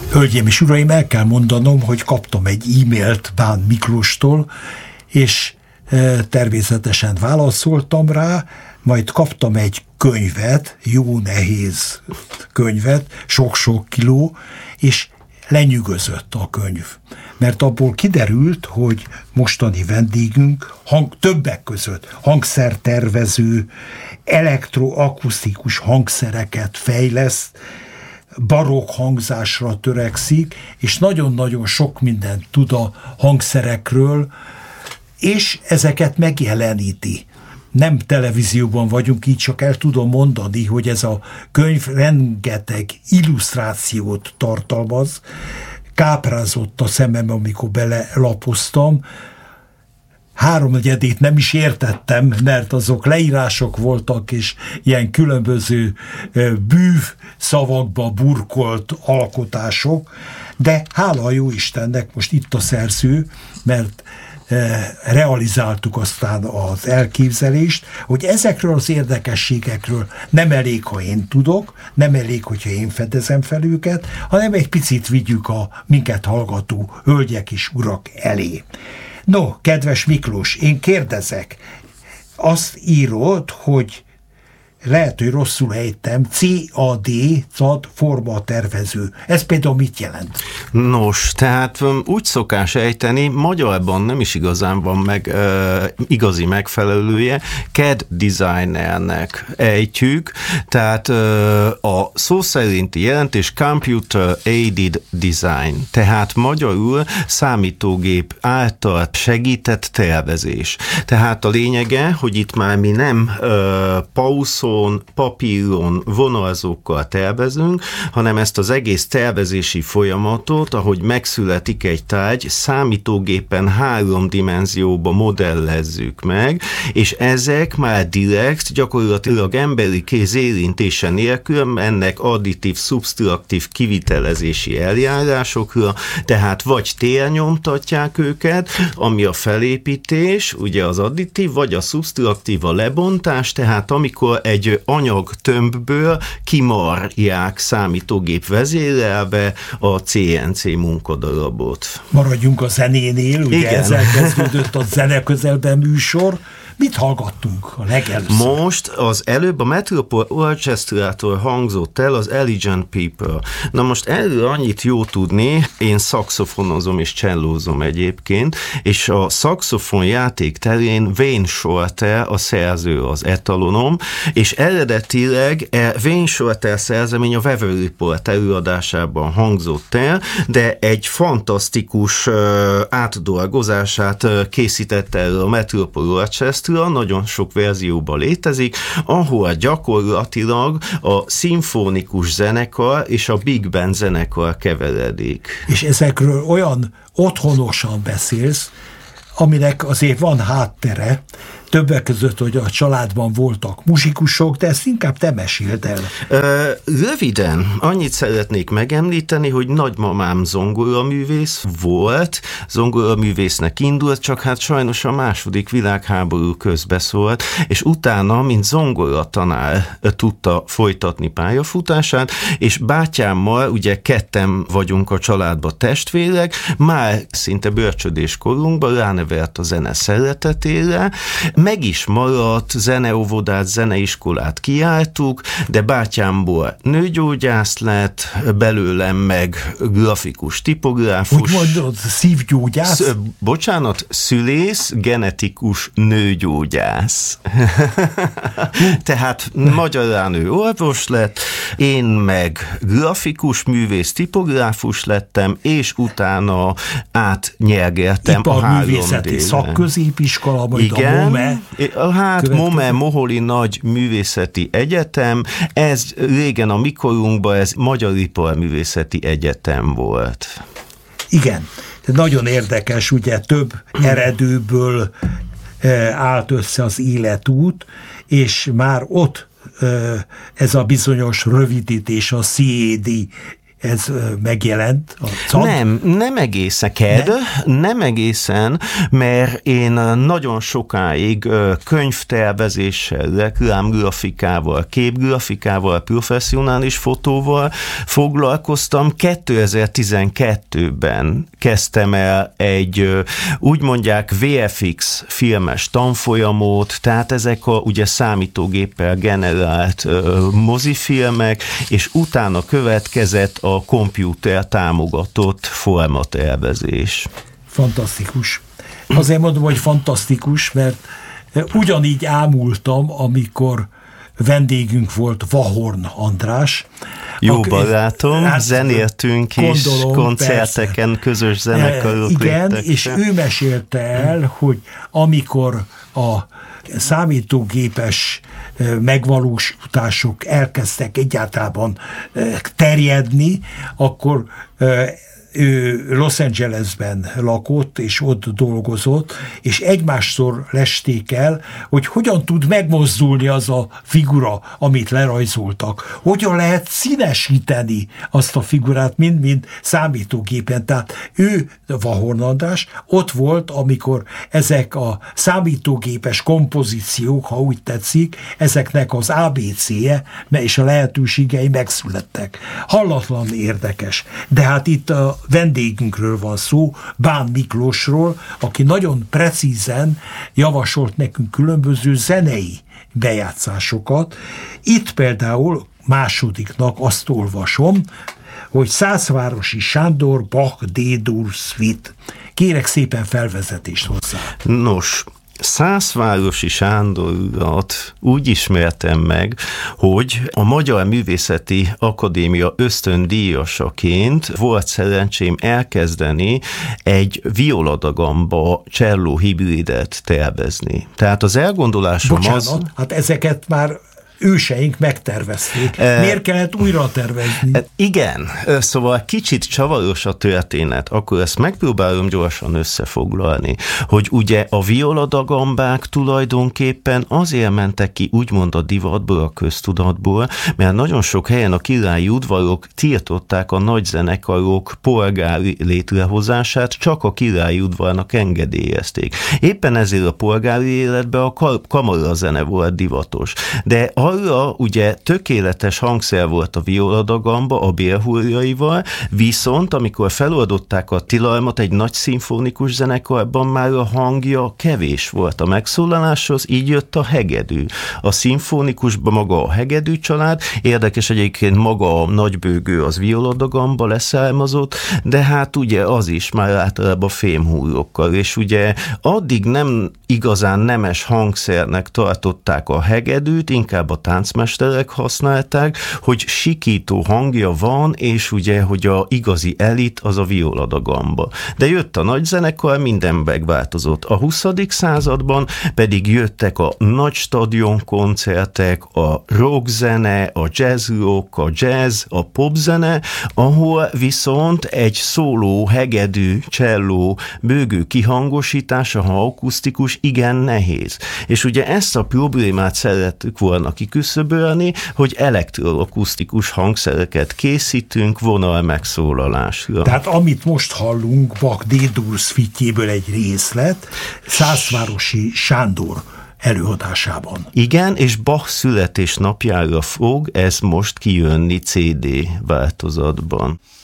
Hölgyeim és uraim, el kell mondanom, hogy kaptam egy e-mailt Bán Miklóstól, és természetesen válaszoltam rá, majd kaptam egy könyvet, jó nehéz könyvet, sok-sok kiló, és lenyűgözött a könyv. Mert abból kiderült, hogy mostani vendégünk többek között hangszertervező, elektroakusztikus hangszereket fejleszt, barokk hangzásra törekszik, és nagyon-nagyon sok mindent tud a hangszerekről, és ezeket megjeleníti. Nem televízióban vagyunk, így csak el tudom mondani, hogy ez a könyv rengeteg illusztrációt tartalmaz. Káprázott a szemem, amikor belelapoztam. 3/4 nem is értettem, mert azok leírások voltak, és ilyen különböző bűv szavakba burkolt alkotások, de hála a jó Istennek most itt a szerző, mert realizáltuk aztán az elképzelést, hogy ezekről az érdekességekről nem elég, ha én tudok, nem elég, hogyha én fedezem fel őket, hanem egy picit vigyük a minket hallgató hölgyek és urak elé. No, kedves Miklós, én kérdezek, azt írod, hogy lehet, hogy rosszul ejtem, CAD formatervező. Ez például mit jelent? Nos, tehát úgy szokás ejteni, magyarban nem is igazán van igazi megfelelője, CAD designernek ejtjük, tehát a szó szerinti jelentés Computer Aided Design, tehát magyarul számítógép által segített tervezés. Tehát a lényege, hogy itt már mi nem pauszol, papíron, vonalzókkal tervezünk, hanem ezt az egész tervezési folyamatot, ahogy megszületik egy tárgy, számítógépen 3 dimenzióba modellezzük meg, és ezek már direkt, gyakorlatilag emberi kéz érintése nélkül mennek additív, szubsztraktív kivitelezési eljárásokra, tehát vagy térnyomtatják őket, ami a felépítés, ugye az additív, vagy a szubsztraktív a lebontás, tehát amikor egy anyagtömbből kimarják számítógép vezérelve a CNC munkadarabot. Maradjunk a zenénél, ugye igen. Ezzel kezdődött a Zene Közelben műsor. Mit hallgattunk a legelőször? Most az előbb a Metropole Orchestrától hangzott el az Elegant People. Na most erről annyit jó tudni, én szaxofonozom és csellózom egyébként, és a szaxofon játék terén Wayne Shorter a szerző, az etalonom, és eredetileg Wayne Shorter szerzemény a Weather Report előadásában hangzott el, de egy fantasztikus átdolgozását készítette el a Metropole Orchestra, nagyon sok verzióban létezik, ahol gyakorlatilag a szimfonikus zenekar és a Big Band zenekar keveredik. És ezekről olyan otthonosan beszélsz, aminek azért van háttere, többek között, hogy a családban voltak muzsikusok, de ezt inkább te meséld el. Röviden annyit szeretnék megemlíteni, hogy nagymamám zongoraművész volt, zongoraművésznek indult, csak hát sajnos a II. Világháború közbeszólt, és utána, mint zongoratanár tudta folytatni pályafutását, és bátyámmal, ugye ketten vagyunk a családban testvérek, már szinte bölcsödés korunkban ránevelt a zene szeretetére, meg is maradt, zeneóvodát, zeneiskolát kiáltuk, de bátyámból nőgyógyász lett, belőlem meg grafikus, tipográfus. Úgy mondod, szívgyógyász? Bocsánat, szülész, genetikus nőgyógyász. Tehát magyarán ő orvos lett, én meg grafikus, művész, tipográfus lettem, és utána átnyergeltem a 3D-re. Szakközépiskola, majd igen, a MOME. Hát MOME, Moholi Nagy Művészeti Egyetem, ez régen a mikorunkban ez Magyar Iparművészeti Egyetem volt. Igen, nagyon érdekes, ugye több eredőből állt össze az életút, és már ott ez a bizonyos rövidítés, a CAD ez megjelent? Nem egészen, nem egészen, mert én nagyon sokáig könyvtervezéssel, reklámgrafikával, képgrafikával, professzionális fotóval foglalkoztam. 2012-ben kezdtem el egy, úgy mondják, VFX filmes tanfolyamot, tehát ezek a ugye számítógéppel generált mozifilmek, és utána következett a komputer támogatott formatervezés. Fantasztikus. Azért mondom, hogy fantasztikus, mert ugyanígy ámultam, amikor vendégünk volt Vahorn András. Jó barátom, zenéltünk is, koncerteken, persze. Közös zenekarok igen, és ő mesélte el, hogy amikor a számítógépes megvalósítások elkezdtek egyáltalán terjedni, akkor ő Los Angelesben lakott, és ott dolgozott, és egymástól lesték el, hogy hogyan tud megmozdulni az a figura, amit lerajzoltak. Hogyan lehet színesíteni azt a figurát, mind számítógépen. Tehát ő, Vahorn András, ott volt, amikor ezek a számítógépes kompozíciók, ha úgy tetszik, ezeknek az ABC-je és a lehetőségei megszülettek. Hallatlan érdekes. De hát itt a vendégünkről van szó, Bán Miklósról, aki nagyon precízen javasolt nekünk különböző zenei bejátszásokat. Itt például másodiknak azt olvasom, hogy Szászvárosi Sándor Bach D-dur Suite. Kérek szépen felvezetést hozzá. Nos, Szászvárosi Sándor urat úgy ismertem meg, hogy a Magyar Művészeti Akadémia ösztöndíjasaként volt szerencsém elkezdeni egy violadagamba cselló hibridet tervezni. Tehát az elgondolásom Bocsánat, hát ezeket már őseink megtervezték. Miért kellett újra tervezni? Igen, szóval kicsit csavaros a történet, akkor ezt megpróbálom gyorsan összefoglalni, hogy ugye a violadagambák tulajdonképpen azért mentek ki úgymond a divatból, a köztudatból, mert nagyon sok helyen a királyi udvarok tiltották a nagyzenekarok polgári létrehozását, csak a királyi udvarnak engedélyezték. Éppen ezért a polgári életben a kamarazene volt divatos. De arra ugye tökéletes hangszer volt a violadagamba a bélhurjaival, viszont amikor feloldották a tilalmat egy nagy szimfonikus zenekarban, már a hangja kevés volt a megszólaláshoz, így jött a hegedű. A szimfonikusban maga a hegedű család, érdekes egyébként maga a nagybőgő az violadagamba leszármazott, de hát ugye az is már általában fémhúrokkal, és ugye addig nem igazán nemes hangszernek tartották a hegedűt, inkább a táncmesterek használták, hogy sikító hangja van, és ugye, hogy a igazi elit az a violadagamba. De jött a nagy zenekar, minden megváltozott. A 20. században pedig jöttek a nagy stadionkoncertek, a rockzene, a jazzrock, a jazz, a popzene, ahol viszont egy szóló, hegedű, cselló, bőgő kihangosítása, ha akusztikus, igen nehéz. És ugye ezt a problémát szerettük volna kiküszöbölni, hogy elektroakusztikus hangszereket készítünk vonal megszólalásra. Tehát amit most hallunk, Bach D-dur Suite-jéből egy részlet, Szászvárosi Sándor előadásában. Igen, és Bach születésnapjára fog ez most kijönni CD változatban.